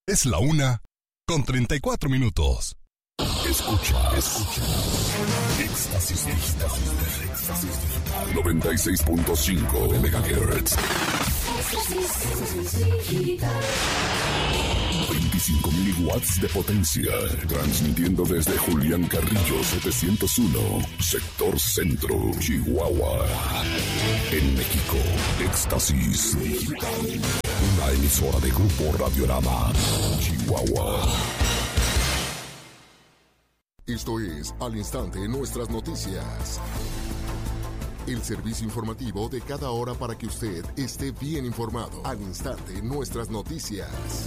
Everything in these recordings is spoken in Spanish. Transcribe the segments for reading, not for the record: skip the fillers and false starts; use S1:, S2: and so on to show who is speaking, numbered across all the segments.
S1: Es la 1:34. Escucha. Éxtasis Digital. 96.5 de MHz. 25 miliwatts de potencia. Transmitiendo desde Julián Carrillo 701, sector centro, Chihuahua. En México, Éxtasis Digital. Una emisora de Grupo Radiorama, Chihuahua. Esto es Al Instante Nuestras Noticias. El servicio informativo de cada hora para que usted esté bien informado. Al Instante Nuestras Noticias.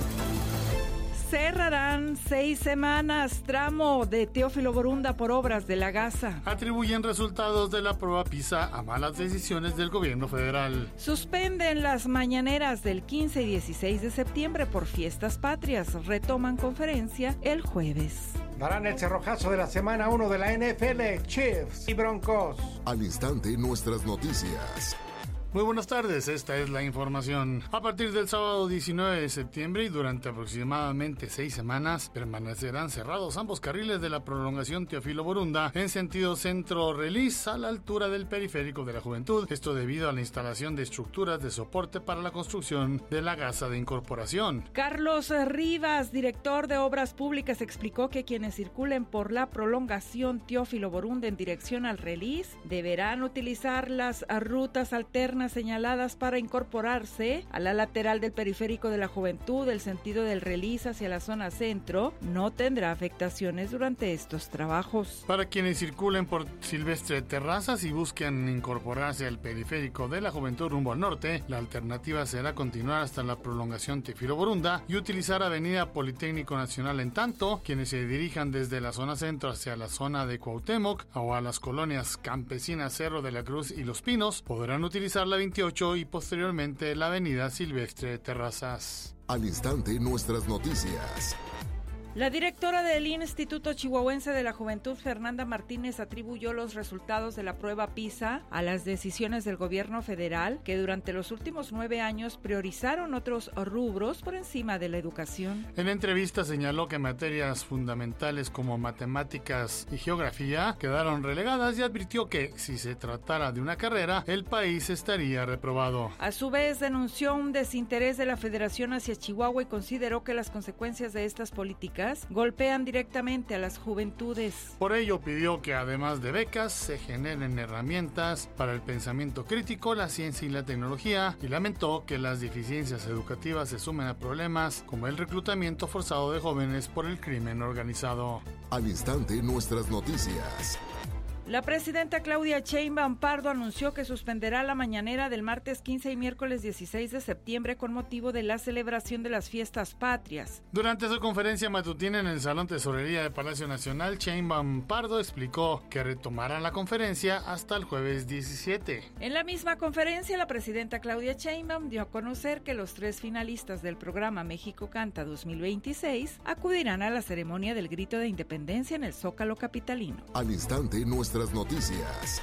S2: Cerrarán 6 semanas tramo de Teófilo Borunda por obras de la Gaza.
S3: Atribuyen resultados de la prueba PISA a malas decisiones del gobierno federal.
S2: Suspenden las mañaneras del 15 y 16 de septiembre por fiestas patrias. Retoman conferencia el jueves.
S4: Darán el cerrojazo de la semana 1 de la NFL, Chiefs y Broncos.
S1: Al Instante Nuestras Noticias.
S3: Muy buenas tardes, esta es la información. A partir del sábado 19 de septiembre y durante aproximadamente 6 semanas permanecerán cerrados ambos carriles de la prolongación Teófilo Borunda en sentido centro-Relis a la altura del Periférico de la Juventud. Esto debido a la instalación de estructuras de soporte para la construcción de la Gaza de Incorporación.
S2: Carlos Rivas, director de Obras Públicas, explicó que quienes circulen por la prolongación Teófilo Borunda en dirección al Relis deberán utilizar las rutas alternas señaladas para incorporarse a la lateral del Periférico de la Juventud. El sentido del Relis hacia la zona centro no tendrá afectaciones durante estos trabajos.
S3: Para quienes circulen por Silvestre Terrazas y busquen incorporarse al Periférico de la Juventud rumbo al norte, la alternativa será continuar hasta la prolongación Teófilo Borunda y utilizar Avenida Politécnico Nacional. En tanto, quienes se dirijan desde la zona centro hacia la zona de Cuauhtémoc o a las colonias campesinas Cerro de la Cruz y Los Pinos podrán utilizar la 28 y posteriormente la avenida Silvestre Terrazas.
S1: Al Instante Nuestras Noticias.
S2: La directora del Instituto Chihuahuense de la Juventud, Fernanda Martínez, atribuyó los resultados de la prueba PISA a las decisiones del gobierno federal, que durante los últimos 9 años priorizaron otros rubros por encima de la educación.
S3: En entrevista señaló que materias fundamentales como matemáticas y geografía quedaron relegadas y advirtió que, si se tratara de una carrera, el país estaría reprobado.
S2: A su vez, denunció un desinterés de la Federación hacia Chihuahua y consideró que las consecuencias de estas políticas golpean directamente a las juventudes.
S3: Por ello pidió que además de becas se generen herramientas para el pensamiento crítico, la ciencia y la tecnología, y lamentó que las deficiencias educativas se sumen a problemas como el reclutamiento forzado de jóvenes por el crimen organizado.
S1: Al Instante Nuestras Noticias.
S2: La presidenta Claudia Sheinbaum Pardo anunció que suspenderá la mañanera del martes 15 y miércoles 16 de septiembre con motivo de la celebración de las fiestas patrias.
S3: Durante su conferencia matutina en el Salón Tesorería de Palacio Nacional, Sheinbaum Pardo explicó que retomarán la conferencia hasta el jueves 17.
S2: En la misma conferencia, la presidenta Claudia Sheinbaum dio a conocer que los 3 finalistas del programa México Canta 2026 acudirán a la ceremonia del Grito de Independencia en el Zócalo capitalino.
S1: Al Instante Nuestras Noticias.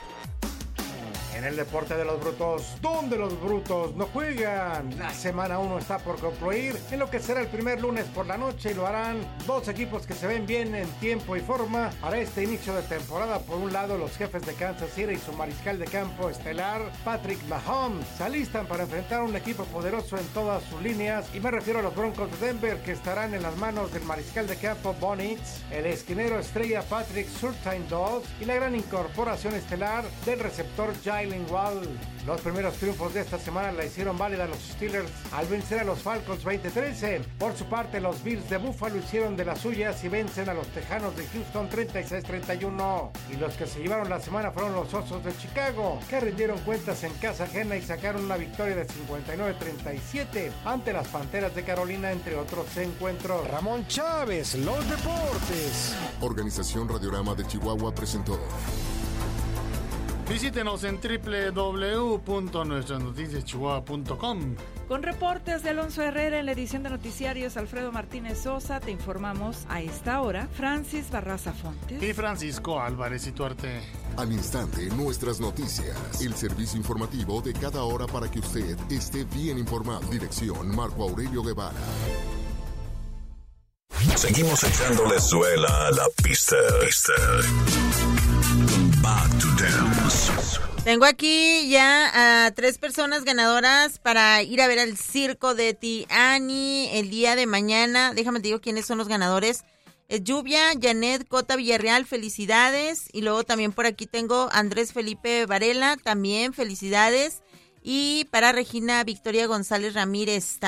S4: En el deporte de los brutos, donde los brutos no juegan. La semana 1 está por concluir en lo que será el primer lunes por la noche y lo harán 2 equipos que se ven bien en tiempo y forma para este inicio de temporada. Por un lado, los Jefes de Kansas City y su mariscal de campo estelar, Patrick Mahomes, se alistan para enfrentar a un equipo poderoso en todas sus líneas, y me refiero a los Broncos de Denver, que estarán en las manos del mariscal de campo Bonitz, el esquinero estrella Patrick Surtain II y la gran incorporación estelar del receptor Jalen Wall. Los primeros triunfos de esta semana la hicieron válida los Steelers al vencer a los Falcons 20-13. Por su parte, los Bills de Buffalo hicieron de las suyas y vencen a los Tejanos de Houston 36-31. Y los que se llevaron la semana fueron los Osos de Chicago, que rindieron cuentas en casa ajena y sacaron una victoria de 59-37 ante las Panteras de Carolina, entre otros encuentros.
S5: Ramón Chávez, los deportes.
S1: Organización Radiorama de Chihuahua presentó.
S3: Visítenos en www.nuestrasnoticiaschihuahua.com.
S2: Con reportes de Alonso Herrera en la edición de noticiarios, Alfredo Martínez Sosa, te informamos a esta hora Francis Barraza Fontes
S3: y Francisco Álvarez Ituarte.
S1: Al instante, nuestras noticias. El servicio informativo de cada hora para que usted esté bien informado. Dirección Marco Aurelio Guevara.
S6: Seguimos echándole suela a la pista. Back to dance.
S7: Tengo aquí ya a 3 personas ganadoras para ir a ver el circo de Tiani el día de mañana. Déjame te digo quiénes son los ganadores. Lluvia, Janet Cota Villarreal, felicidades. Y luego también por aquí tengo Andrés Felipe Varela, también felicidades. Y para Regina Victoria González Ramírez